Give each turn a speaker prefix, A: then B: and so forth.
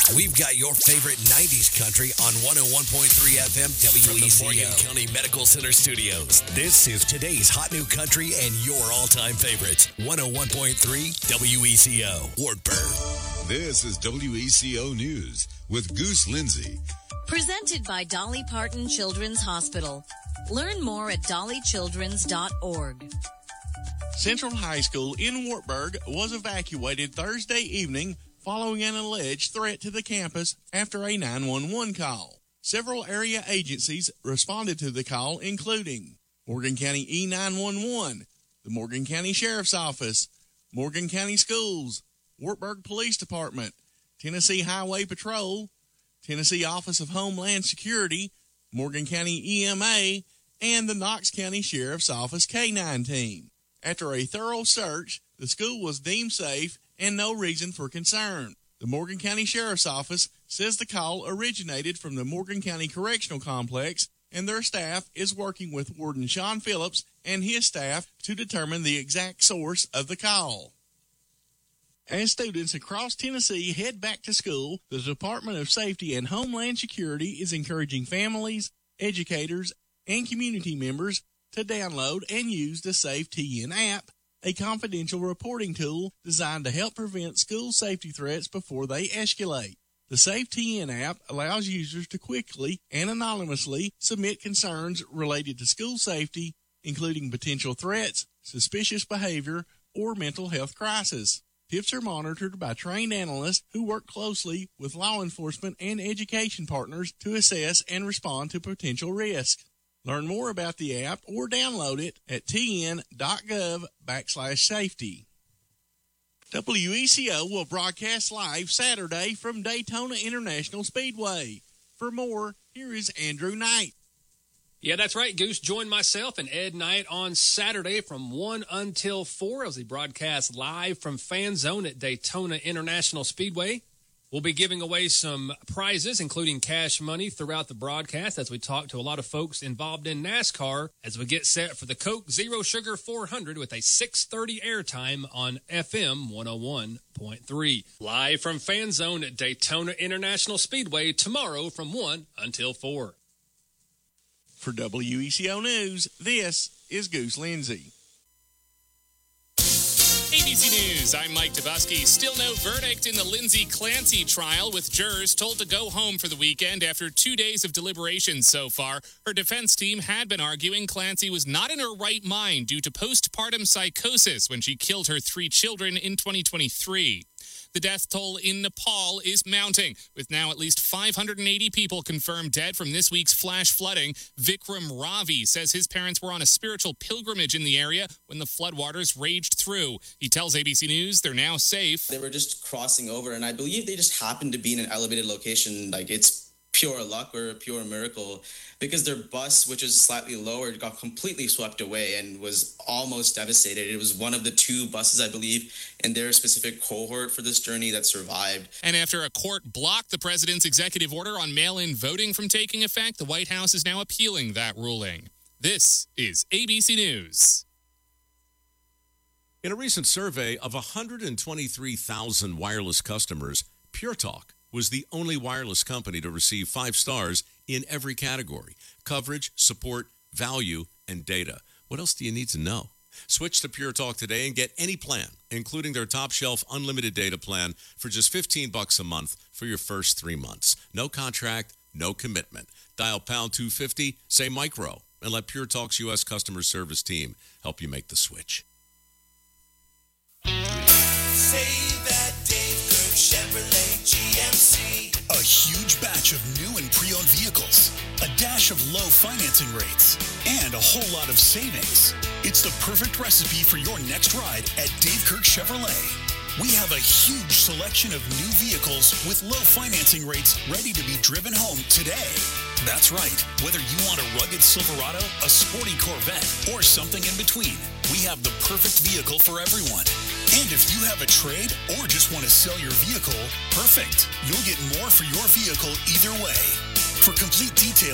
A: We've got your favorite 90s country on 101.3 FM WECO. From the Morgan County Medical Center Studios, this is today's hot new country and your all-time favorites. 101.3 WECO, Wartburg.
B: This is WECO News with Goose Lindsay.
C: Presented by Dolly Parton Children's Hospital. Learn more at dollychildrens.org.
D: Central High School in Wartburg was evacuated Thursday evening following an alleged threat to the campus after a 911 call. Several area agencies responded to the call, including Morgan County E911, the Morgan County Sheriff's Office, Morgan County Schools, Wartburg Police Department, Tennessee Highway Patrol, Tennessee Office of Homeland Security, Morgan County EMA, and the Knox County Sheriff's Office K-9 team. After a thorough search, the school was deemed safe and no reason for concern. The Morgan County Sheriff's Office says the call originated from the Morgan County Correctional Complex, and their staff is working with Warden Sean Phillips and his staff to determine the exact source of the call. As students across Tennessee head back to school, the Department of Safety and Homeland Security is encouraging families, educators, and community members to download and use the SafeTN app, a confidential reporting tool designed to help prevent school safety threats before they escalate. The SafeTN app allows users to quickly and anonymously submit concerns related to school safety, including potential threats, suspicious behavior, or mental health crisis. Tips are monitored by trained analysts who work closely with law enforcement and education partners to assess and respond to potential risk. Learn more about the app or download it at tn.gov/safety. WECO will broadcast live Saturday from Daytona International Speedway. For more, here is Andrew Knight.
E: Yeah, that's right, Goose. Join myself and Ed Knight on Saturday from 1 until 4 as we broadcast live from Fan Zone at Daytona International Speedway. We'll be giving away some prizes, including cash money, throughout the broadcast as we talk to a lot of folks involved in NASCAR as we get set for the Coke Zero Sugar 400 with a 6:30 airtime on FM 101.3. Live from Fan Zone at Daytona International Speedway tomorrow from 1 until 4.
D: For WECO News, this is Goose Lindsay.
F: ABC News, I'm Mike Dubusky. Still no verdict in the Lindsay Clancy trial, with jurors told to go home for the weekend after 2 days of deliberations so far. Her defense team had been arguing Clancy was not in her right mind due to postpartum psychosis when she killed her 3 children in 2023. The death toll in Nepal is mounting, with now at least 580 people confirmed dead from this week's flash flooding. Vikram Ravi says his parents were on a spiritual pilgrimage in the area when the floodwaters raged through. He tells ABC News they're now safe.
G: They were just crossing over, and I believe they just happened to be in an elevated location. Like, it's pure luck or a pure miracle, because their bus, which is slightly lower, got completely swept away and was almost devastated. It was one of the 2 buses, I believe, in their specific cohort for this journey that survived.
F: And after a court blocked the president's executive order on mail-in voting from taking effect, the White House is now appealing that ruling. This is ABC News.
H: In a recent survey of 123,000 wireless customers, Pure Talk was the only wireless company to receive 5 stars in every category: coverage, support, value, and data. What else do you need to know? Switch to Pure Talk today and get any plan, including their top shelf unlimited data plan, for just $15 a month for your first 3 months. No contract, no commitment. Dial pound 250, say micro, and let Pure Talk's U.S. customer service team help you make the switch.
I: Save that Dave Kirk Chevrolet GMC.
J: A huge batch of new and pre-owned vehicles, a dash of low financing rates, and a whole lot of savings. It's the perfect recipe for your next ride at Dave Kirk Chevrolet. We have a huge selection of new vehicles with low financing rates ready to be driven home today. That's right. Whether you want a rugged Silverado, a sporty Corvette, or something in between, we have the perfect vehicle for everyone. And if you have a trade or just want to sell your vehicle, perfect. You'll get more for your vehicle either way. For complete details,